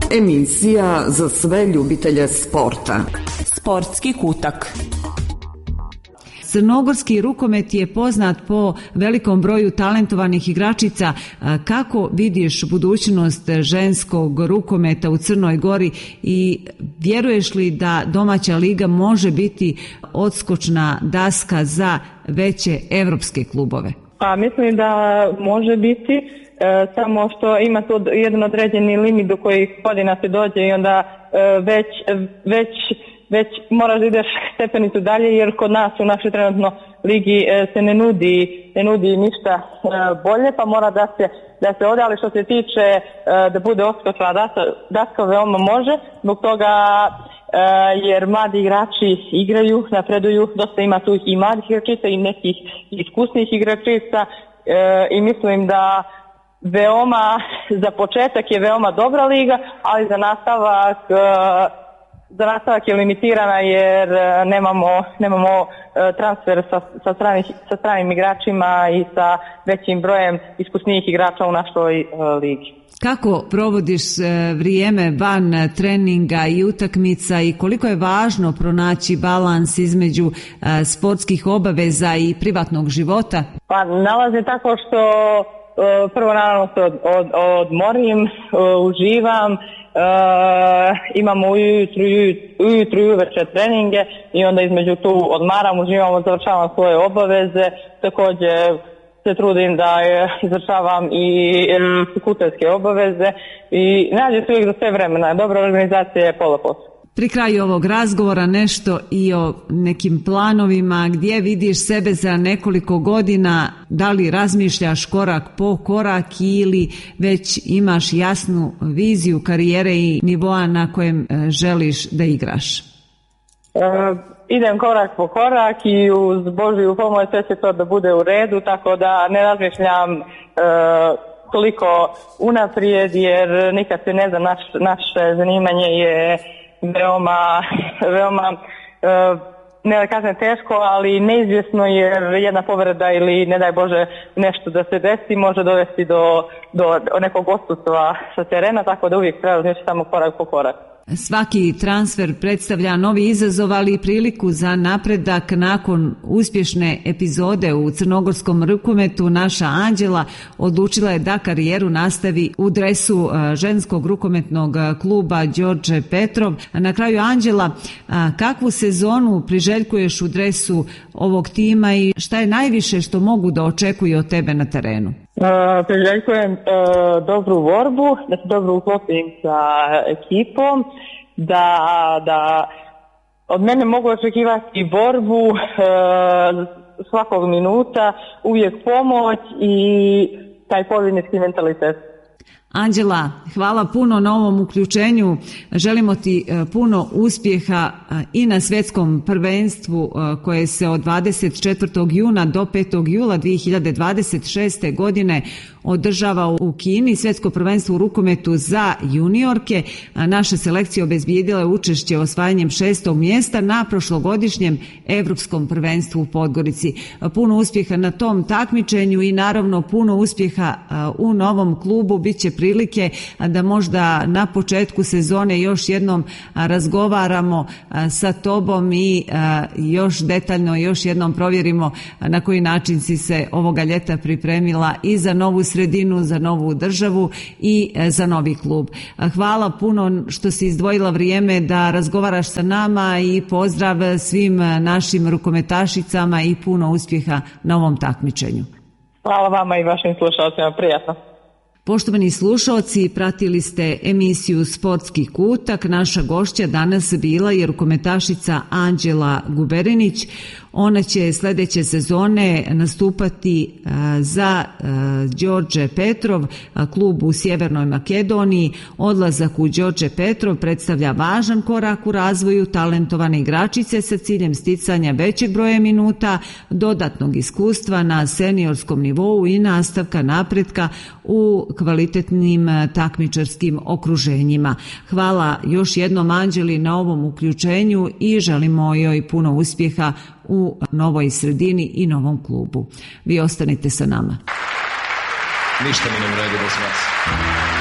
Emisija za sve ljubitelje sporta. Sportski kutak. Crnogorski rukomet je poznat po velikom broju talentovanih igračica. Kako vidiš budućnost ženskog rukometa u Crnoj Gori i vjeruješ li da domaća liga može biti odskočna daska za veće evropske klubove? Pa mislim da može biti, samo što ima tu jedan određeni limit do kojih godina se dođe i onda već moraš da ideš stepenicu dalje, jer kod nas u našoj trenutno ligi se ne nudi ništa bolje, pa mora da se ode, ali što se tiče da bude odskočna daska veoma može, zbog toga jer mladi igrači igraju, napreduju, dosta ima tu i mladih igračica i nekih iskusnih igračica i mislim da za početak je veoma dobra liga, ali za nastavak je limitirana jer nemamo transfer sa stranim igračima i sa većim brojem iskusnijih igrača u našoj ligi. Kako provodiš vrijeme van treninga i utakmica i koliko je važno pronaći balans između sportskih obaveza i privatnog života? Pa nalazim tako što prvo naravno se odmorim, uživam, imamo ujutru i uveče treninge i onda između tu odmaram, uživam, završavam svoje obaveze, također se trudim da izvršavam i fakultetske obaveze i nađe se uvijek za sve vremena, dobra organizacija je pola posla. Pri kraju ovog razgovora nešto i o nekim planovima, gdje vidiš sebe za nekoliko godina, da li razmišljaš korak po korak ili već imaš jasnu viziju karijere i nivoa na kojem želiš da igraš? Idem korak po korak i uz Božju pomoć sve će to da bude u redu, tako da ne razmišljam toliko unaprijed jer nikad se ne zna, naše zanimanje je veoma ne da kažem teško, ali neizvjesno jer jedna povreda ili ne daj Bože nešto da se desi može dovesti do nekog odsustva sa terena, tako da uvijek treba razmišljati samo korak po korak. Svaki transfer predstavlja novi izazov, ali i priliku za napredak. Nakon uspješne epizode u crnogorskom rukometu, naša Anđela odlučila je da karijeru nastavi u dresu ženskog rukometnog kluba Đorđe Petrov. Na kraju, Anđela, kakvu sezonu priželjkuješ u dresu ovog tima i šta je najviše što mogu da očekuju od tebe na terenu? Priželjkujem dobru borbu, da se dobro uklopim sa ekipom, da od mene mogu očekivati borbu svakog minuta, uvijek pomoć i taj pobjednički mentalitet. Anđela, hvala puno na ovom uključenju. Želimo ti puno uspjeha i na svjetskom prvenstvu koje se od 24. juna do 5. jula 2026. godine održava u Kini. Svjetsko prvenstvo u rukometu za juniorke. Naša selekcija obezbijedila je učešće osvajanjem 6. mjesta na prošlogodišnjem Evropskom prvenstvu u Podgorici. Puno uspjeha na tom takmičenju i naravno puno uspjeha u novom klubu. Biće prilike da možda na početku sezone još jednom razgovaramo sa tobom i još detaljno još jednom provjerimo na koji način si se ovoga ljeta pripremila i za novu sredinu, za novu državu i za novi klub. Hvala puno što si izdvojila vrijeme da razgovaraš sa nama i pozdrav svim našim rukometašicama i puno uspjeha na ovom takmičenju. Hvala vama i vašim slušalcima, prijatno. Poštovani slušalci, pratili ste emisiju Sportski kutak. Naša gošća danas bila je rukometašica Anđela Guberinić. Ona će sljedeće sezone nastupati za Đorđe Petrov, klub u Sjevernoj Makedoniji. Odlazak u Đorđe Petrov predstavlja važan korak u razvoju talentovane igračice sa ciljem sticanja većeg broja minuta, dodatnog iskustva na seniorskom nivou i nastavka napretka u kvalitetnim takmičarskim okruženjima. Hvala još jednom Anđeli na ovom uključenju i želimo joj puno uspjeha u novoj sredini i novom klubu. Vi ostanite sa nama. Ništa mi ne uradi bez vas.